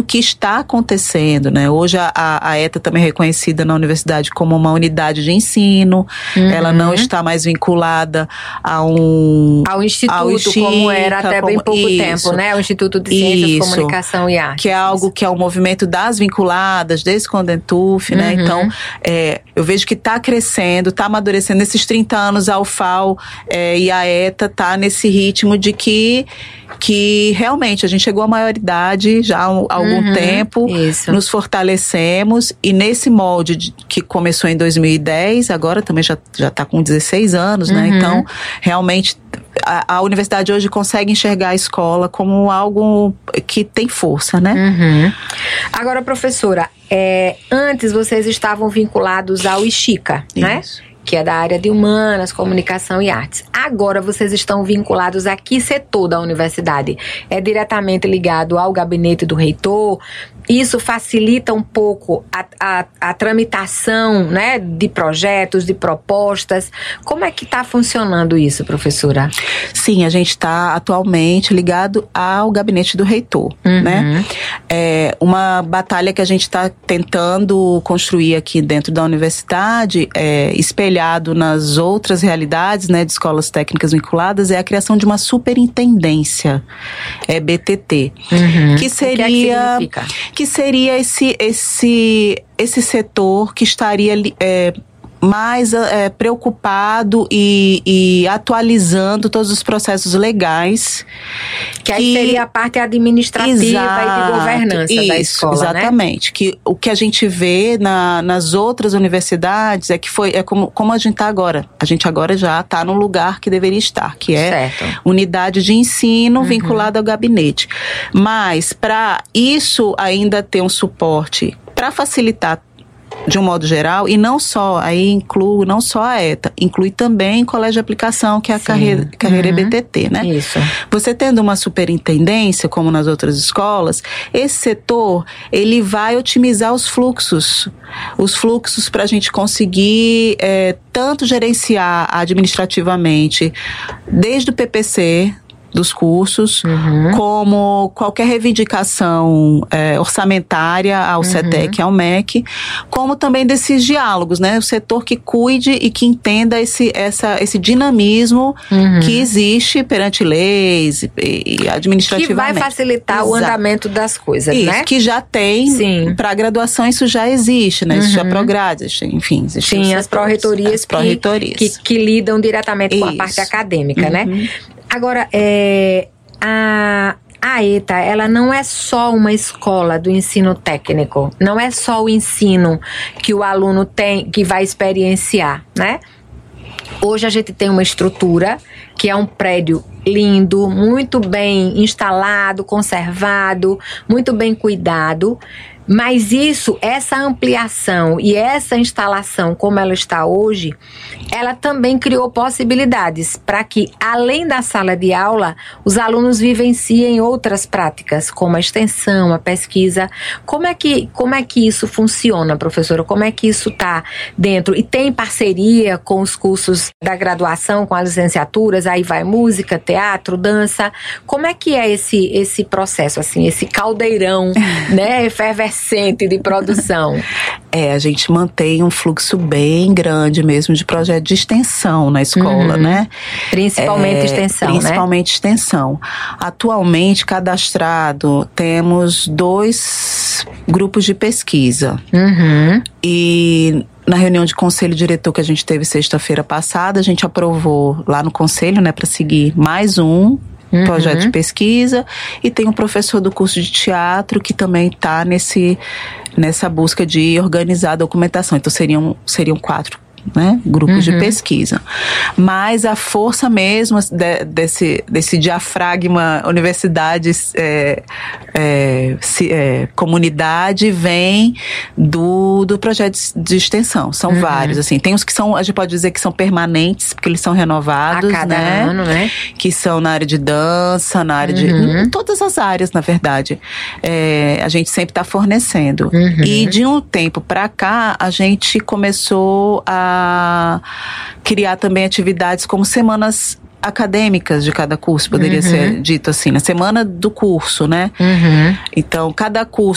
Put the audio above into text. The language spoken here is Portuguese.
que está acontecendo, né? Hoje a ETA também é reconhecida na universidade como uma unidade de ensino, ela não está mais vinculada ao instituto, como era até bem pouco tempo, né? O Instituto de Ciências, Comunicação e Artes. Que é algo que é um movimento das vinculadas, desde o Condentuf, né? Então, eu vejo que está crescendo, está amadurecendo. Nesses 30 anos, a UFAL e a ETA está nesse ritmo de que realmente a gente chegou à maioridade já há algum tempo, nos fortalecemos, e nesse molde que começou em 2010, agora também já está com 16 anos, né? Então, realmente, a universidade hoje consegue enxergar a escola como algo que tem força, né? Agora, professora, antes vocês estavam vinculados ao IXICA, né? Que é da área de Humanas, Comunicação e Artes. Agora vocês estão vinculados a que setor da universidade? É diretamente ligado ao gabinete do reitor? Isso facilita um pouco a tramitação, né, de projetos, de propostas? Como é que está funcionando isso, professora? Sim, a gente está atualmente ligado ao gabinete do reitor, né? É uma batalha que a gente está tentando construir aqui dentro da universidade, espelhado nas outras realidades, né, de escolas técnicas vinculadas, é a criação de uma superintendência, BTT, que seria... que seria esse setor que estaria mais preocupado e atualizando todos os processos legais. Que aí seria a parte administrativa e de governança da escola, exatamente. Né? Que o que a gente vê nas outras universidades é como a gente está agora. A gente agora já está no lugar que deveria estar, que é unidade de ensino vinculada ao gabinete. Mas para isso ainda ter um suporte para facilitar de um modo geral, e não só, aí inclui não só a ETA, inclui também colégio de aplicação, que é a carreira EBTT, né? Isso. Você tendo uma superintendência, como nas outras escolas, esse setor, ele vai otimizar os fluxos para a gente conseguir tanto gerenciar administrativamente, desde o PPC, dos cursos, como qualquer reivindicação orçamentária ao CETEC, ao MEC, como também desses diálogos, né? O setor que cuide e que entenda esse dinamismo que existe perante leis e administrativamente. Que vai facilitar o andamento das coisas, isso, né? Que já tem, para graduação isso já existe, né? Isso já é prograde, enfim. Sim, as pró-reitorias que lidam diretamente com a parte acadêmica, né? Agora, a ETA, ela não é só uma escola do ensino técnico, não é só o ensino que o aluno tem, que vai experienciar, né? Hoje a gente tem uma estrutura que é um prédio lindo, muito bem instalado, conservado, muito bem cuidado. Mas essa ampliação e essa instalação como ela está hoje, ela também criou possibilidades para que, além da sala de aula, os alunos vivenciem outras práticas, como a extensão, a pesquisa. Como é que isso funciona, professora? Como é que isso está dentro? E tem parceria com os cursos da graduação, com as licenciaturas? Aí vai música, teatro, dança. Como é que é esse processo, assim, esse caldeirão, né, efervescente de produção? A gente mantém um fluxo bem grande mesmo de projeto de extensão na escola, né? Principalmente extensão, principalmente extensão. Atualmente, cadastrado, temos 2 grupos de pesquisa. E na reunião de conselho diretor que a gente teve sexta-feira passada, a gente aprovou lá no conselho, né, para seguir mais um projeto de pesquisa, e tem um professor do curso de teatro que também está nessa busca de organizar a documentação. Então seriam 4, né, grupos de pesquisa. Mas a força mesmo desse diafragma universidade, comunidade, vem do projeto de extensão. São vários, assim. Tem os que a gente pode dizer que são permanentes, porque eles são renovados, a cada ano, né? Que são na área de dança, na área de... Em todas as áreas, na verdade. A gente sempre está fornecendo. E de um tempo para cá, a gente começou a criar também atividades como semanas acadêmicas de cada curso, poderia ser dito assim, na semana do curso, né? Então, cada curso